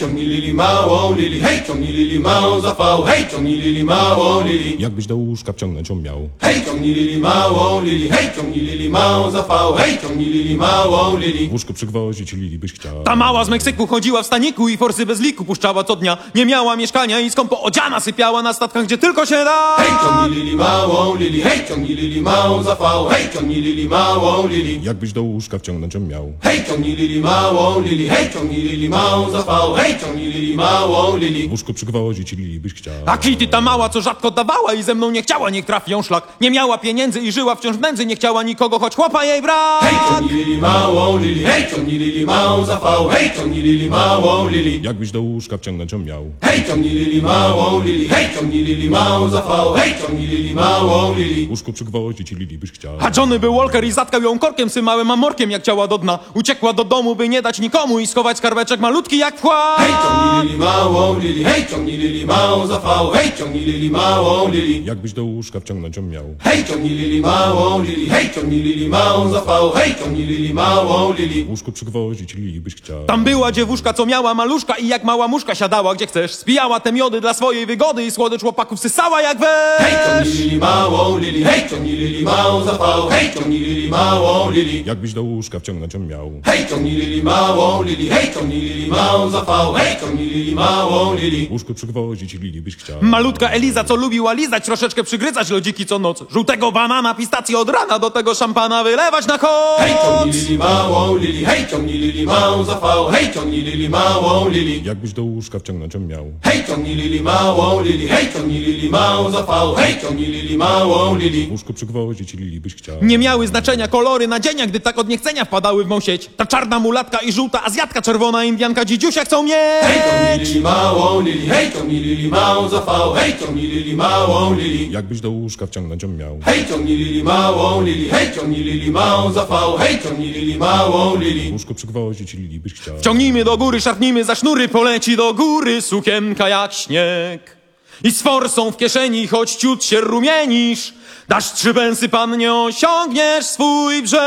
ciągnij Lili małą Lili, hej, ciągnij Lili małą za V, hej, ciągnij Lili małą Lili. Jakbyś do łóżka wciągnąć ją miał. Hej, ciągnij Lili małą Lili, hej, ciągnij Lili małą za V, hej, ciągnij Lili małą Lili. W łóżku przygwoździć Lili byś chciał. Ta mała z Meksyku chodziła w staniku i forsy bez liku puszczała co dnia. Nie miała mieszkania i skąpo odziana sypiała na statkach, gdzie tylko się da. Hej, ciągnij Lili małą Lili, hej, ciągnij Lili małą za V, hej, ciągnij Lili małą Lili. Jakbyś do łóżka wciągnąć ją miał. Hej, ciągnij Lili małą Lili, hej, ciągnij Lili małą za V, hej, ciągnij Lili małą Lili. W łóżku przygwoździć Lili byś chciał. A Kitty ta mała, co rzadko dawała i ze mną nie chciała, niech trafi ją szlak. Nie miała pieniędzy i żyła wciąż w nędzy, nie chciała nikogo, choć chłopa jej brak. Hej, ciągnij Lili małą Lili, hej, ciągnij Lili małą za V, hej, ciągnij Lili małą Lili. Jakbyś do łóżka wciągnąć ją miał. Hej, ciągnij Lili małą Lili, hej, ciągnij Lili małą za V, hej, ciągnij Lili małą Lili. W łóżku przygwoździć Lili byś chciał. A Johnny był Walker i zatkał ją korkiem symałym amorkiem, jak ciała do dna. Uciekła do domu, by nie dać nikomu i schować skarbeczek malutki jak wkład. Hej, ciągnij Lili małą Lili, hej, ciągnij Lili małą za V, hej, ciągnij Lili małą Lili. Jakbyś do łóżka wciągnąć ją miał. Hej, ciągnij Lili małą Lili, hej, ciągnij Lili małą za V, hej, ciągnij Lili małą Lili. W łóżku przygwoździć Lili byś chciał. Tam była dziewuszka, co miała maluszka i jak mała muszka siadała gdzie chcesz. Spijała te miody dla swojej wygody i słodycz chłopaków sysała jak Hej, ciągnij wesz. Lili małą Lili, hej, ciągnij Lili małą za V, hej, ciągnij Lili małą Lili. Jakbyś do łóżka wciągnąć ją miał. Hej, ciągnij Lili małą Lili, hej, ciągnij Lili małą za V, hej, ciągnij Lili małą Lili. W łóżku przygwoździć Lili byś chciał. Malutka Eliza, co lubiła lizać, troszeczkę przygryzać lodziki co noc. Żółtego banana, pistację od rana, do tego szampana wylewać na Hej, ciągnij koc. Lili małą Lili, hej, ciągnij Lili małą za V, hej, ciągnij Lili małą Lili. Jakbyś do łóżka wciągnąć ją miał. Hej, ciągnij Lili małą Lili, hej, ciągnij Lili małą za V, hej, ciągnij Lili małą Lili. W łóżku przygwoździć Lili byś chciał. Nie miały znaczenia kolory nadzienia, gdy tak od niechcenia wpadały w mą sieć. Ta czarna mulatka i żółta Azjatka, czerwona Indianka, dzidziusia chcą Hej, ciągnij mieć. Lili małą Lili, hej, ciągnij Lili małą za V, hej, ciągnij Lili małą Lili. Jakbyś do łóżka wciągnąć ją miał. Hej, ciągnij Lili małą Lili, hej, ciągnij Lili małą za V, hej, ciągnij Lili małą W Lili. łóżku przygwoździć Lili byś chciał. Ciągnijmy do góry, szarpnijmy za sznury, poleci do góry sukienka jak śnieg. I z forsą w kieszeni, choć ciut się rumienisz, dasz 3 pensy pannie, osiągniesz swój brzeg.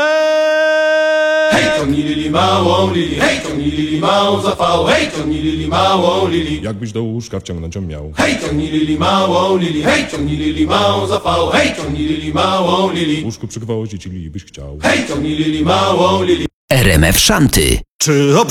Hej, ciągnij Lili małą Lili, hej, ciągnij Lili małą za V, hej, ciągnij Lili małą Lili. Jakbyś do łóżka wciągnąć ją miał. Hej, ciągnij Lili małą Lili, hej, ciągnij Lili małą za V, hej, ciągnij Lili małą W Lili. łóżku przygwoździć Lili byś chciał. Hej, ciągnij Lili małą Lili. RMF Szanty. Czy